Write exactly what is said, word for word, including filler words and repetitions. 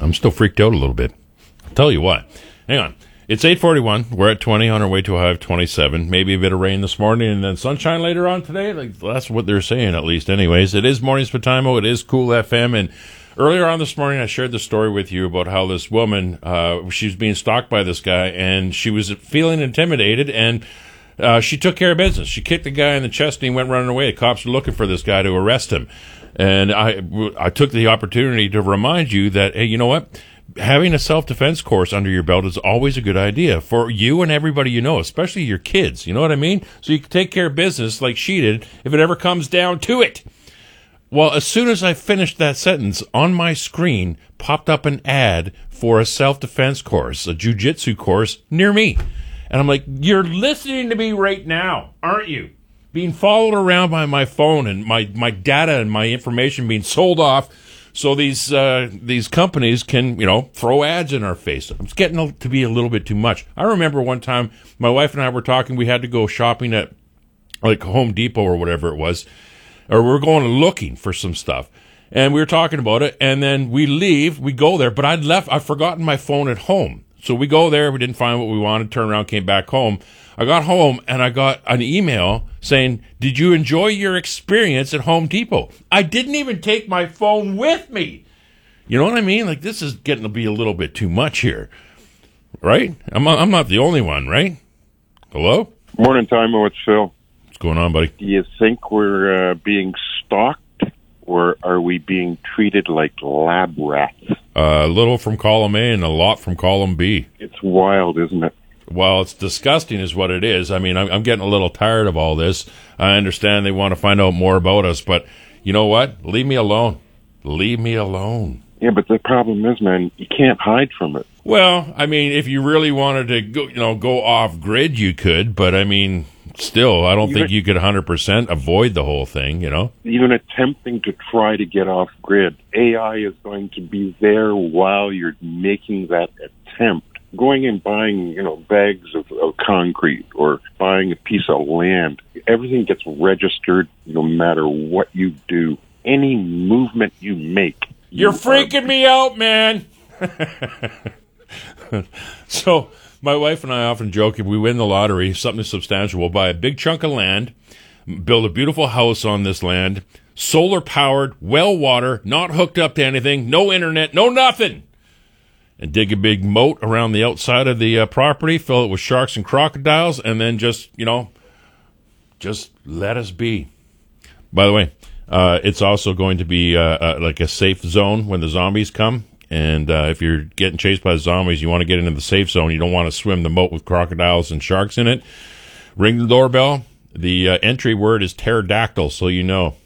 I'm still freaked out a little bit. I'll tell you what. Hang on. It's eight forty-one. We're at twenty on our way to a high of twenty-seven. Maybe a bit of rain this morning and then sunshine later on today. Like that's what they're saying, at least. Anyways, it is Mornings with Timo. It is Cool F M. And earlier on this morning, I shared the story with you about how this woman, uh, she was being stalked by this guy, and she was feeling intimidated, and uh, she took care of business. She kicked the guy in the chest, and he went running away. The cops were looking for this guy to arrest him. And I, I took the opportunity to remind you that, hey, you know what? Having a self-defense course under your belt is always a good idea for you and everybody you know, especially your kids. You know what I mean? So you can take care of business like she did if it ever comes down to it. Well, as soon as I finished that sentence, on my screen popped up an ad for a self-defense course, a jiu-jitsu course near me. And I'm like, you're listening to me right now, aren't you? Being followed around by my phone and my, my data and my information being sold off so these uh, these companies can, you know, throw ads in our face. It's getting to be a little bit too much. I remember one time my wife and I were talking. We had to go shopping at like Home Depot or whatever it was, or we we're going looking for some stuff. And we were talking about it, and then we leave, we go there, but I'd left, I'd forgotten my phone at home. So we go there, we didn't find what we wanted, turned around, came back home. I got home, and I got an email saying, did you enjoy your experience at Home Depot? I didn't even take my phone with me. You know what I mean? Like, this is getting to be a little bit too much here, right? I'm, I'm not the only one, right? Hello? Morning, Timo. It's Phil. What's going on, buddy? Do you think we're uh, being stalked, or are we being treated like lab rats? Uh, a little from column A and a lot from column B. It's wild, isn't it? Well, it's disgusting is what it is. I mean, I'm, I'm getting a little tired of all this. I understand they want to find out more about us, but you know what? Leave me alone. Leave me alone. Yeah, but the problem is, man, you can't hide from it. Well, I mean, if you really wanted to go, you know, go off grid, you could, but I mean, still, I don't even, think you could one hundred percent avoid the whole thing, you know? Even attempting to try to get off grid, A I is going to be there while you're making that attempt. Going and buying, you know, bags of, of concrete or buying a piece of land, everything gets registered no matter what you do. Any movement you make. You're you freaking are... me out, man. So my wife and I often joke, if we win the lottery, something substantial, we'll buy a big chunk of land, build a beautiful house on this land, solar powered, well water, not hooked up to anything, no internet, no nothing. And dig a big moat around the outside of the uh, property, fill it with sharks and crocodiles, and then just, you know, just let us be. By the way, uh, it's also going to be uh, uh, like a safe zone when the zombies come. And uh, if you're getting chased by the zombies, you want to get into the safe zone. You don't want to swim the moat with crocodiles and sharks in it. Ring the doorbell. The uh, entry word is pterodactyl, so you know.